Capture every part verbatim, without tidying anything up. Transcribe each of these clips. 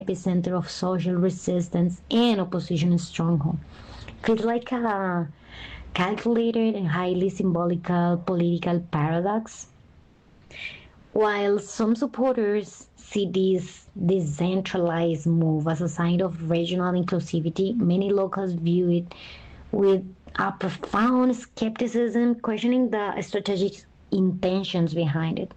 epicenter of social resistance and opposition stronghold. Feels like a calculated and highly symbolical political paradox. While some supporters see this decentralized move as a sign of regional inclusivity, many locals view it with a profound skepticism, questioning the strategic intentions behind it.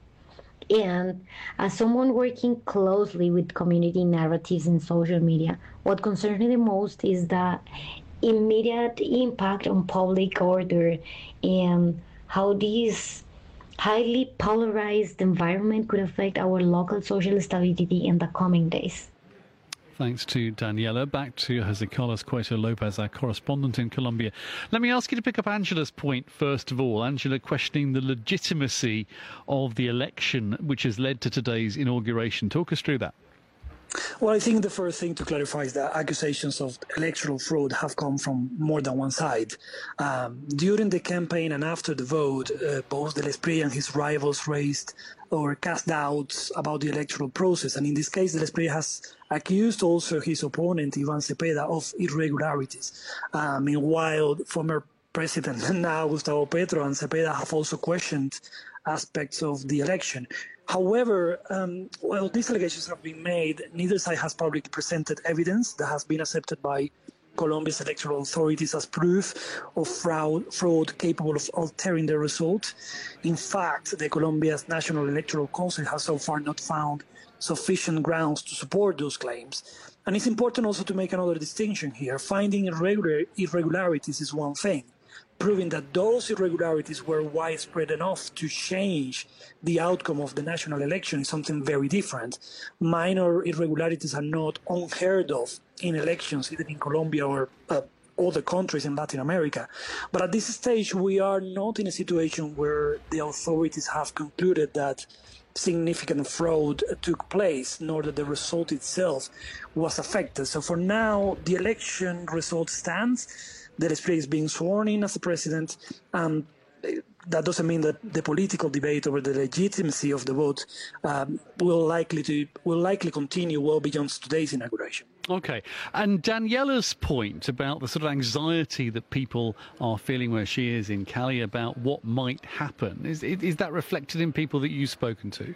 And as someone working closely with community narratives in social media, what concerns me the most is the immediate impact on public order and how this highly polarized environment could affect our local social stability in the coming days. Thanks to Daniela. Back to Jose Carlos Cueto Lopez, our correspondent in Colombia. Let me ask you to pick up Angela's point first of all. Angela questioning the legitimacy of the election which has led to today's inauguration. Talk us through that. Well, I think the first thing to clarify is that accusations of electoral fraud have come from more than one side. Um, during the campaign and after the vote, uh, both Del Espriella and his rivals raised or cast doubts about the electoral process. And in this case, Del Espriella has accused also his opponent, Ivan Cepeda, of irregularities. Uh, meanwhile, former President now Gustavo Petro and Cepeda have also questioned aspects of the election. However, um, well, these allegations have been made. Neither side has publicly presented evidence that has been accepted by Colombia's electoral authorities as proof of fraud, fraud capable of altering the result. In fact, the Colombia's National Electoral Council has so far not found sufficient grounds to support those claims. And it's important also to make another distinction here. Finding irregular, irregularities is one thing. Proving that those irregularities were widespread enough to change the outcome of the national election is something very different. Minor irregularities are not unheard of in elections, either in Colombia or uh, other countries in Latin America. But at this stage, we are not in a situation where the authorities have concluded that significant fraud took place, nor that the result itself was affected. So for now, the election result stands. Del Espriella is being sworn in as the president, and that doesn't mean that the political debate over the legitimacy of the vote um, will likely to will likely continue well beyond today's inauguration. Okay, and Daniela's point about the sort of anxiety that people are feeling where she is in Cali about what might happen, is is that reflected in people that you've spoken to?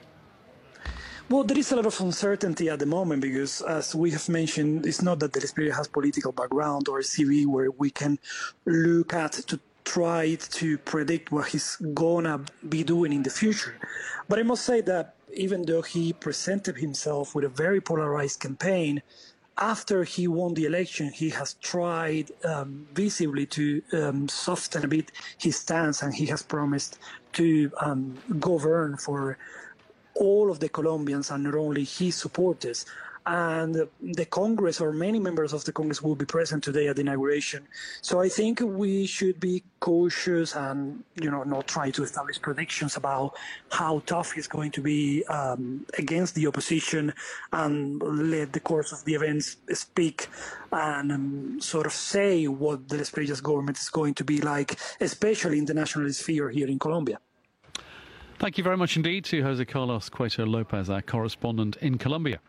Well, there is a lot of uncertainty at the moment because, as we have mentioned, it's not that Del Espriella has political background or a C V where we can look at to try to predict what he's gonna be doing in the future. But I must say that even though he presented himself with a very polarized campaign, after he won the election, he has tried um, visibly to um, soften a bit his stance, and he has promised to um, govern for all of the Colombians and not only his supporters. And the Congress, or many members of the Congress, will be present today at the inauguration. So I think we should be cautious and, you know, not try to establish predictions about how tough he's going to be um, against the opposition, and let the course of the events speak and um, sort of say what Del Espriella's government is going to be like, especially in the national sphere here in Colombia. Thank you very much indeed to Jose Carlos Cueto Lopez, our correspondent in Colombia.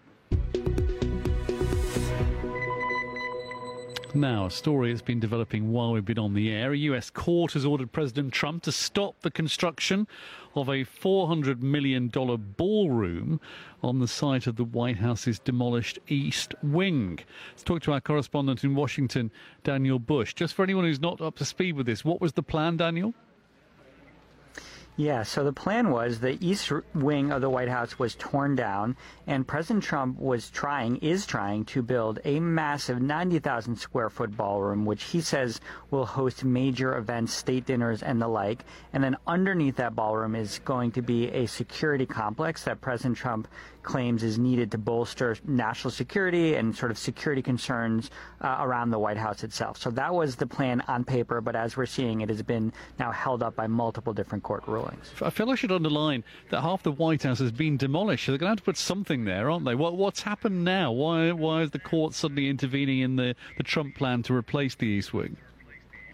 Now, a story that's been developing while we've been on the air. A U S court has ordered President Trump to stop the construction of a four hundred million dollars ballroom on the site of the White House's demolished East Wing. Let's talk to our correspondent in Washington, Daniel Bush. Just for anyone who's not up to speed with this, what was the plan, Daniel? Yeah, so the plan was the east wing of the White House was torn down, and President Trump was trying, is trying to build a massive ninety thousand square foot ballroom, which he says will host major events, state dinners, and the like. And then underneath that ballroom is going to be a security complex that President Trump claims is needed to bolster national security and sort of security concerns uh, around the White House itself. So that was the plan on paper, but as we're seeing, it has been now held up by multiple different court rulings. I feel I should underline that half the White House has been demolished. So they're going to have to put something there, aren't they? What, what's happened now? Why why is the court suddenly intervening in the, the Trump plan to replace the East Wing?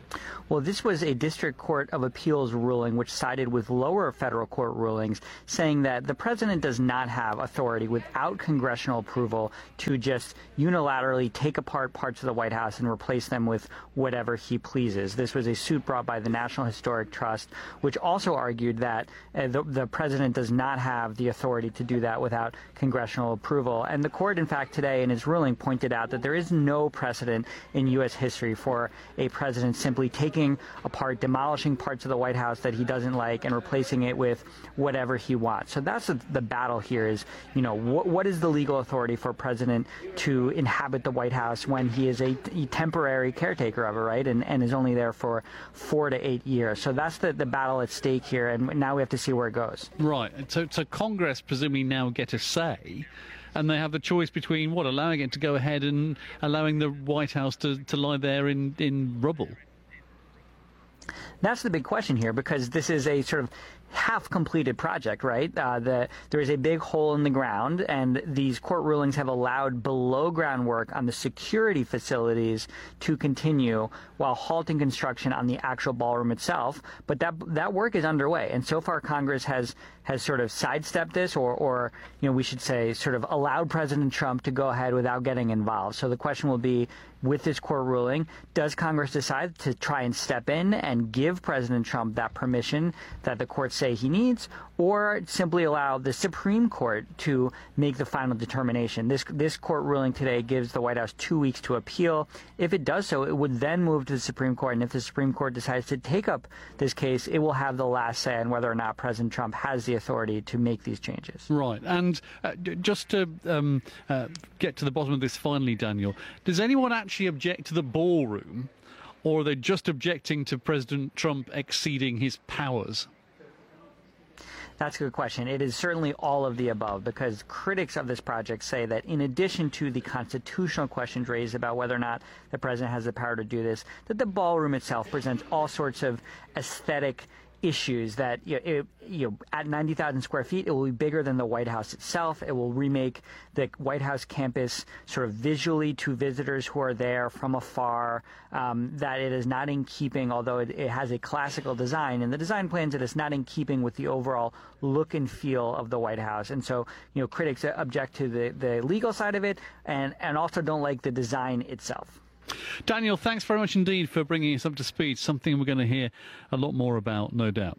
Well, this was a District Court of Appeals ruling which sided with lower federal court rulings, saying that the president does not have authority without congressional approval to just unilaterally take apart parts of the White House and replace them with whatever he pleases. This was a suit brought by the National Historic Trust, which also argued that uh, the, the president does not have the authority to do that without congressional approval. And the court, in fact, today in its ruling pointed out that there is no precedent in U S history for a president simply taking apart, demolishing parts of the White House that he doesn't like and replacing it with whatever he wants. So that's the, the battle here is, you know, wh what is the legal authority for a president to inhabit the White House when he is a, a temporary caretaker of it, right, and, and is only there for four to eight years. So that's the, the battle at stake here, and now we have to see where it goes. Right. So, so Congress presumably now get a say, and they have the choice between, what, allowing it to go ahead and allowing the White House to, to lie there in, in rubble. That's the big question here, because this is a sort of half-completed project, right? Uh, the, there is a big hole in the ground, and these court rulings have allowed below-ground work on the security facilities to continue while halting construction on the actual ballroom itself. But that that work is underway, and so far Congress has has sort of sidestepped this, or, or you know, we should say, sort of allowed President Trump to go ahead without getting involved. So the question will be, with this court ruling, does Congress decide to try and step in and give President Trump that permission that the courts say he needs, or simply allow the Supreme Court to make the final determination? This this court ruling today gives the White House two weeks to appeal. If it does so, it would then move to the Supreme Court, and if the Supreme Court decides to take up this case, it will have the last say on whether or not President Trump has the authority to make these changes. Right, and uh, just to um, uh, get to the bottom of this finally, Daniel, does anyone actually object to the ballroom, or are they just objecting to President Trump exceeding his powers? That's a good question. It is certainly all of the above, because critics of this project say that in addition to the constitutional questions raised about whether or not the president has the power to do this, that the ballroom itself presents all sorts of aesthetic issues that, you know, it, you know, at ninety thousand square feet, it will be bigger than the White House itself. It will remake the White House campus sort of visually to visitors who are there from afar, um, that it is not in keeping, although it, it has a classical design, and the design plans, it is not in keeping with the overall look and feel of the White House. And so, you know, critics object to the, the legal side of it, and, and also don't like the design itself. Daniel, thanks very much indeed for bringing us up to speed, something we're going to hear a lot more about, no doubt.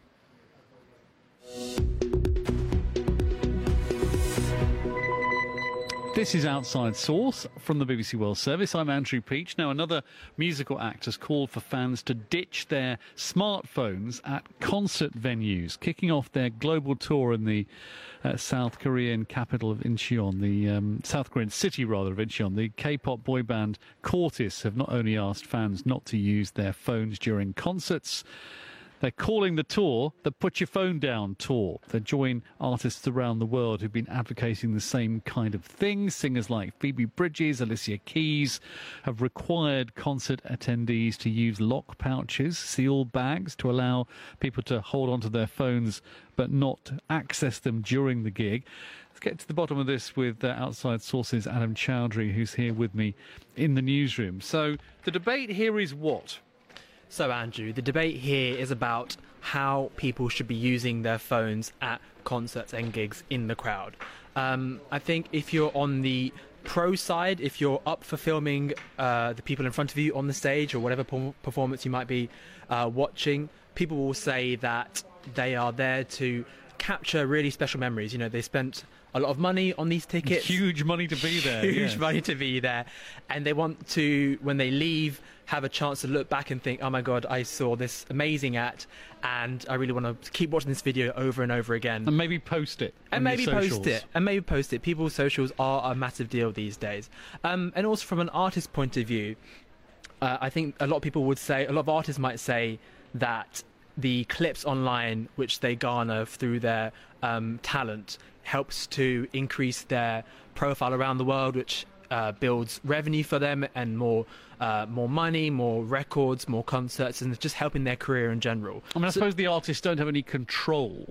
This is Outside Source from the B B C World Service. I'm Andrew Peach. Now, another musical act has called for fans to ditch their smartphones at concert venues, kicking off their global tour in the uh, South Korean capital of Incheon, the um, South Korean city, rather, of Incheon. The K-pop boy band Cortis have not only asked fans not to use their phones during concerts, they're calling the tour the Put Your Phone Down Tour. They join artists around the world who've been advocating the same kind of thing. Singers like Phoebe Bridgers, Alicia Keys have required concert attendees to use lock pouches, sealed bags, to allow people to hold onto their phones but not access them during the gig. Let's get to the bottom of this with uh, Outside Source's Adam Chowdhury, who's here with me in the newsroom. So the debate here is what? So, Andrew, the debate here is about how people should be using their phones at concerts and gigs in the crowd. Um, I think if you're on the pro side, if you're up for filming uh, the people in front of you on the stage or whatever p- performance you might be uh, watching, people will say that they are there to capture really special memories. You know, they spent a lot of money on these tickets. Huge money to be there. Huge yes. money to be there. And they want to, when they leave, have a chance to look back and think, oh my God, I saw this amazing act and I really want to keep watching this video over and over again. And maybe post it. And maybe post it. And maybe post it. People's socials are a massive deal these days. Um, and also from an artist's point of view, uh, I think a lot of people would say, a lot of artists might say that the clips online which they garner through their um, talent helps to increase their profile around the world, which uh, builds revenue for them and more uh, more money, more records, more concerts, and just helping their career in general. I mean, I so, suppose the artists don't have any control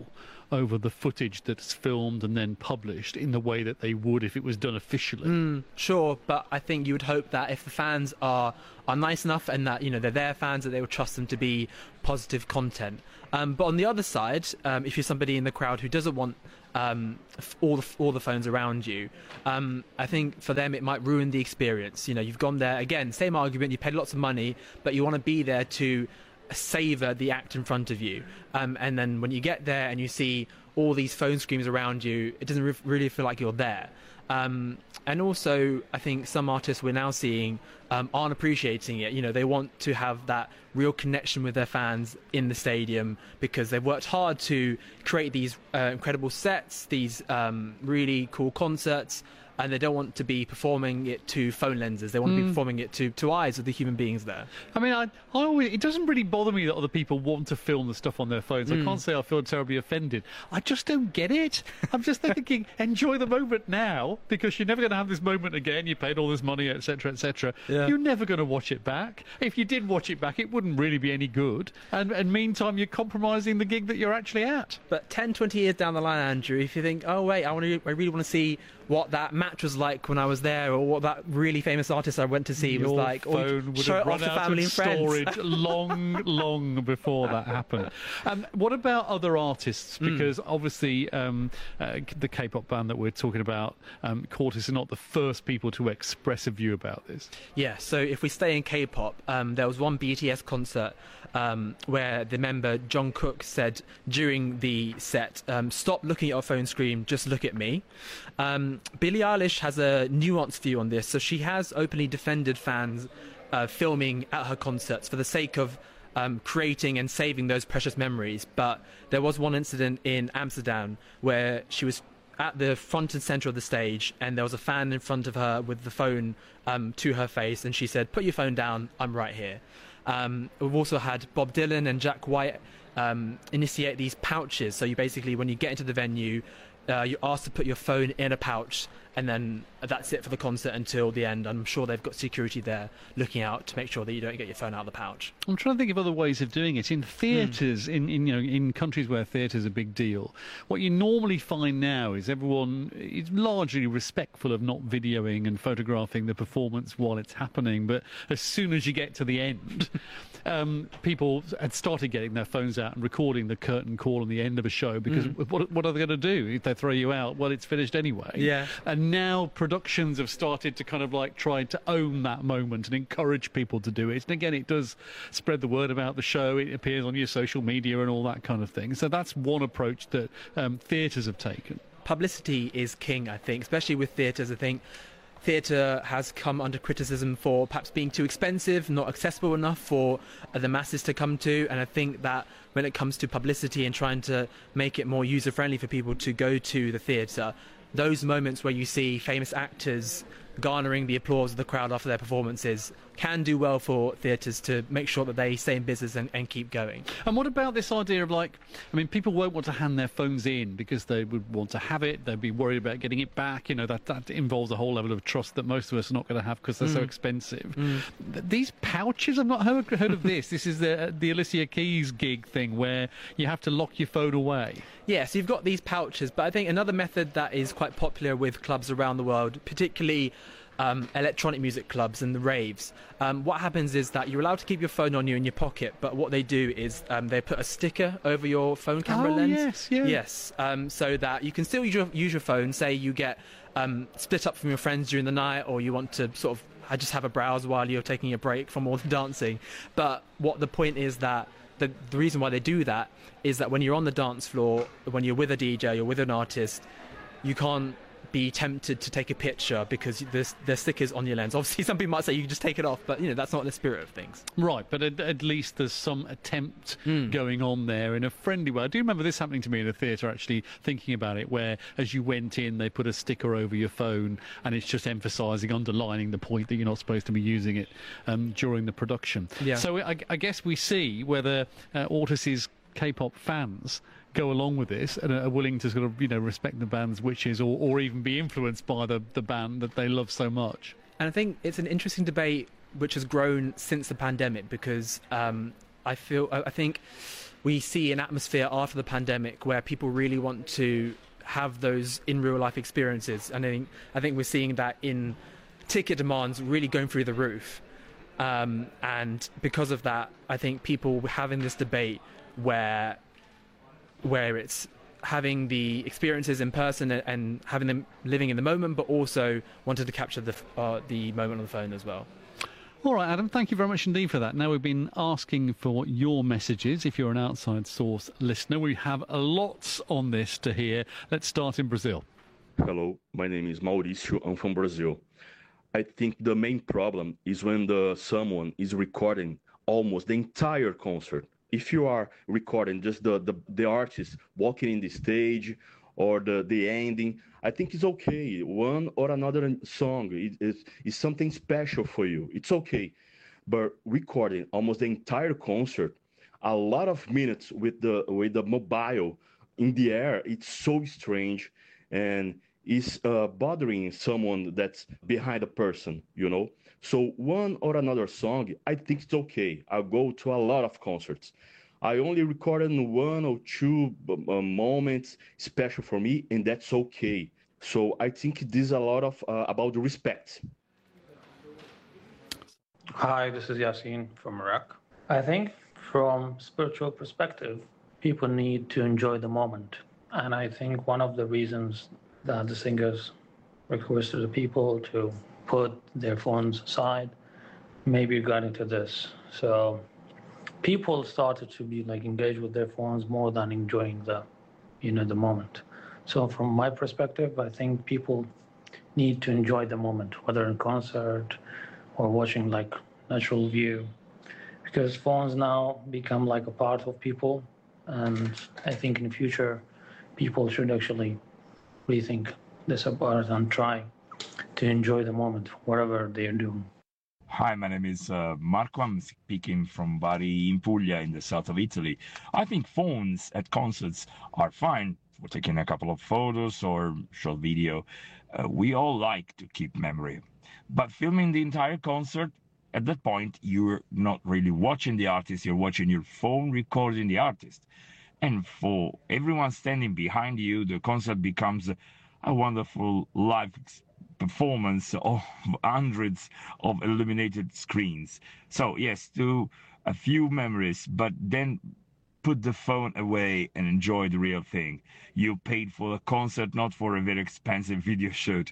over the footage that's filmed and then published in the way that they would if it was done officially. Mm, sure, but I think you would hope that if the fans are are nice enough and that, you know, they're their fans, that they would trust them to be positive content. Um, but on the other side, um, if you're somebody in the crowd who doesn't want um, all the all the phones around you, um, I think for them it might ruin the experience. You know, you've gone there again, same argument. You paid lots of money, but you want to be there to savor the act in front of you. Um, and then when you get there and you see all these phone screens around you, it doesn't re- really feel like you're there. Um, and also, I think some artists we're now seeing um, aren't appreciating it. You know, they want to have that real connection with their fans in the stadium because they've worked hard to create these uh, incredible sets, these um, really cool concerts, and they don't want to be performing it to phone lenses. They want mm. to be performing it to, to eyes of the human beings there. I mean, I, I always, it doesn't really bother me that other people want to film the stuff on their phones. Mm. I can't say I feel terribly offended. I just don't get it. I'm just thinking, enjoy the moment now, because you're never going to have this moment again. You paid all this money, et cetera, et cetera. Yeah. You're never going to watch it back. If you did watch it back, it wouldn't really be any good. And, and meantime, you're compromising the gig that you're actually at. But ten, twenty years down the line, Andrew, if you think, oh, wait, I, want to, I really want to see what that match was like when I was there, or what that really famous artist I went to see Your was like. Phone would show have it run off to out family of and friends. storage long, long before that happened. Um, what about other artists? Because mm. obviously um, uh, the K-pop band that we're talking about, um, Cortis, are not the first people to express a view about this. Yeah, so if we stay in K-pop, um, there was one B T S concert um, where the member Jungkook said during the set, um, stop looking at your phone screen, just look at me. Um, Billie Eilish has a nuanced view on this, so she has openly defended fans uh, filming at her concerts for the sake of um, creating and saving those precious memories. But there was one incident in Amsterdam where she was at the front and centre of the stage, and there was a fan in front of her with the phone um, to her face, and she said, put your phone down, I'm right here. Um, we've also had Bob Dylan and Jack White um, initiate these pouches. So you basically, when you get into the venue, Uh, you're asked to put your phone in a pouch, and then that's it for the concert until the end. I'm sure they've got security there looking out to make sure that you don't get your phone out of the pouch. I'm trying to think of other ways of doing it. In theatres, mm. in, in you know, in countries where theatre is a big deal, what you normally find now is everyone is largely respectful of not videoing and photographing the performance while it's happening. But as soon as you get to the end, um, people had started getting their phones out and recording the curtain call on the end of a show, because mm. what, what are they going to do if they throw you out? Well, it's finished anyway. Yeah. And now productions have started to kind of like try to own that moment and encourage people to do it. And again, it does spread the word about the show. It appears on your social media and all that kind of thing. So that's one approach that um, theatres have taken. Publicity is king, I think, especially with theatres. I think theatre has come under criticism for perhaps being too expensive, not accessible enough for uh, the masses to come to. And I think that when it comes to publicity and trying to make it more user-friendly for people to go to the theatre, those moments where you see famous actors garnering the applause of the crowd after their performances can do well for theatres to make sure that they stay in business and, and keep going. And what about this idea of, like, I mean, people won't want to hand their phones in because they would want to have it, they'd be worried about getting it back, you know, that, that involves a whole level of trust that most of us are not going to have because they're mm. so expensive. Mm. These pouches, I've not heard, heard of this. This is the, the Alicia Keys gig thing where you have to lock your phone away. Yeah, so you've got these pouches, but I think another method that is quite popular with clubs around the world, particularly Um, electronic music clubs and the raves, um, what happens is that you're allowed to keep your phone on you in your pocket, but what they do is um, they put a sticker over your phone camera oh, lens. yes, yeah. Yes, um, so that you can still use your, use your phone. Say you get um, split up from your friends during the night, or you want to sort of I just have a browse while you're taking a break from all the dancing. But what the point is that the, the reason why they do that is that when you're on the dance floor, when you're with a D J or with an artist, you can't be tempted to take a picture because there's, there's stickers on your lens. Obviously, some people might say you can just take it off, but you know that's not the spirit of things. Right, but at, at least there's some attempt mm. going on there in a friendly way. I do remember this happening to me in a theatre, actually, thinking about it, where as you went in, they put a sticker over your phone, and it's just emphasising, underlining the point that you're not supposed to be using it um, during the production. Yeah. So I, I guess we see whether uh, Ortis's K-pop fans go along with this and are willing to sort of, you know, respect the band's wishes, or, or even be influenced by the, the band that they love so much. And I think it's an interesting debate which has grown since the pandemic, because um, I feel, I think we see an atmosphere after the pandemic where people really want to have those in real life experiences, and I think I think we're seeing that in ticket demands really going through the roof. Um, and because of that, I think people having this debate where where it's having the experiences in person and, and having them living in the moment, but also wanted to capture the uh, the moment on the phone as well. All right, Adam, thank you very much indeed for that. Now, we've been asking for your messages. If you're an Outside Source listener, we have lots on this to hear. Let's start in Brazil. Hello, my name is Mauricio. I'm from Brazil. I think the main problem is when the someone is recording almost the entire concert. If you are recording just the, the, the artist walking in the stage or the, the ending, I think it's okay. One or another song is, is, is something special for you. It's okay. But recording almost the entire concert, a lot of minutes with the with the mobile in the air, it's so strange and is uh, bothering someone that's behind a person, you know? So one or another song, I think it's okay. I go to a lot of concerts. I only recorded one or two uh, moments special for me, and that's okay. So I think this is a lot of uh, about the respect. Hi, this is Yasin from Iraq. I think from spiritual perspective, people need to enjoy the moment. And I think one of the reasons that the singers request to the people to put their phones aside maybe got into this. So people started to be like engaged with their phones more than enjoying the, you know, the moment. So from my perspective, I think people need to enjoy the moment, whether in concert or watching like natural view, because phones now become like a part of people. And I think in the future, people should actually rethink this about and try to enjoy the moment, whatever they are doing. Hi, my name is uh, Marco. I'm speaking from Bari in Puglia in the south of Italy. I think phones at concerts are fine for taking a couple of photos or short video. Uh, we all like to keep memory. But filming the entire concert, at that point, you're not really watching the artist, you're watching your phone recording the artist. And for everyone standing behind you, the concert becomes a, a wonderful live performance of hundreds of illuminated screens. So yes, do a few memories, but then put the phone away and enjoy the real thing. You paid for a concert, not for a very expensive video shoot.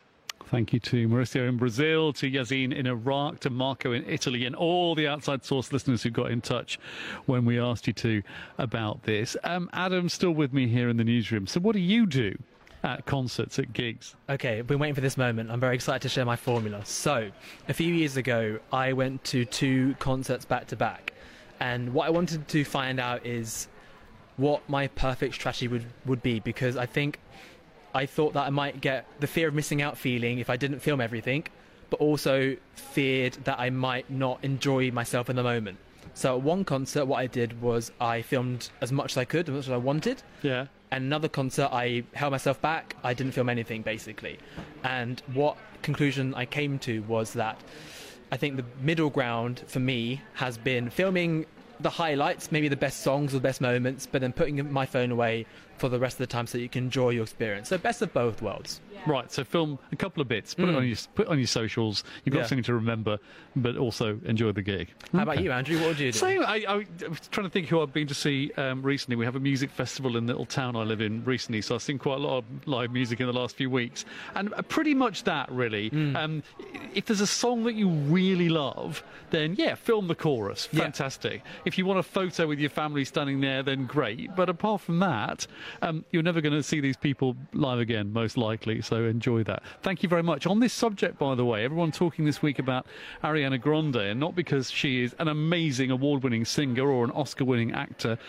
Thank you to Mauricio in Brazil, to Yazin in Iraq, to Marco in Italy, and all the Outside Source listeners who got in touch when we asked you to about this. Um, Adam's still with me here in the newsroom. So what do you do at concerts, at gigs? Okay, I've been waiting for this moment. I'm very excited to share my formula. So, a few years ago, I went to two concerts back to back. And what I wanted to find out is what my perfect strategy would, would be, because I think I thought that I might get the fear of missing out feeling if I didn't film everything, but also feared that I might not enjoy myself in the moment. So at one concert, what I did was I filmed as much as I could, as much as I wanted. Yeah. And another concert, I held myself back. I didn't film anything, basically. And what conclusion I came to was that I think the middle ground for me has been filming the highlights, maybe the best songs or the best moments, but then putting my phone away for the rest of the time so you can enjoy your experience. So best of both worlds. Yeah. Right, so film a couple of bits, put mm. it on your put it on your socials. You've got yeah. something to remember, but also enjoy the gig. How okay. about you, Andrew? What would you do? Same. I, I, I was trying to think who I've been to see um, recently. We have a music festival in the little town I live in recently, so I've seen quite a lot of live music in the last few weeks, and pretty much that really. Mm. Um, if there's a song that you really love, then yeah, film the chorus. Fantastic. Yeah. If you want a photo with your family standing there, then great. But apart from that, um, you're never going to see these people live again, most likely. So enjoy that. Thank you very much. On this subject, by the way, everyone talking this week about Ariana Grande, and not because she is an amazing award-winning singer or an Oscar-winning actor.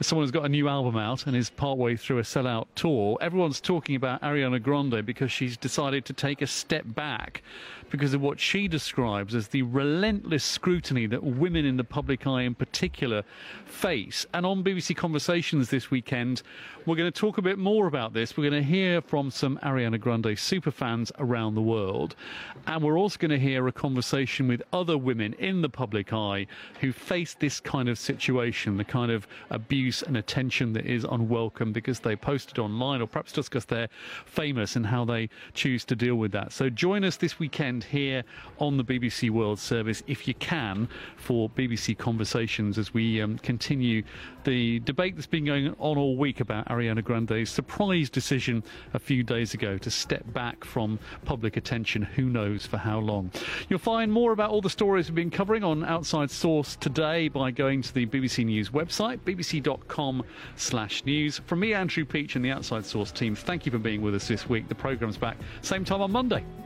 as someone who's got a new album out and is partway through a sellout tour, everyone's talking about Ariana Grande because she's decided to take a step back because of what she describes as the relentless scrutiny that women in the public eye in particular face. And on B B C Conversations this weekend, we're going to talk a bit more about this. We're going to hear from some Ariana Grande superfans around the world. And we're also going to hear a conversation with other women in the public eye who face this kind of situation, the kind of abuse and attention that is unwelcome because they posted online, or perhaps just because they're famous, and how they choose to deal with that. So join us this weekend here on the B B C World Service, if you can, for B B C Conversations as we um, continue the debate that's been going on all week about Ariana Grande's surprise decision a few days ago to step back from public attention, who knows for how long. You'll find more about all the stories we've been covering on Outside Source today by going to the B B C News website, bbc.com slash news. From me, Andrew Peach, and the Outside Source team, thank you for being with us this week. The programme's back same time on Monday.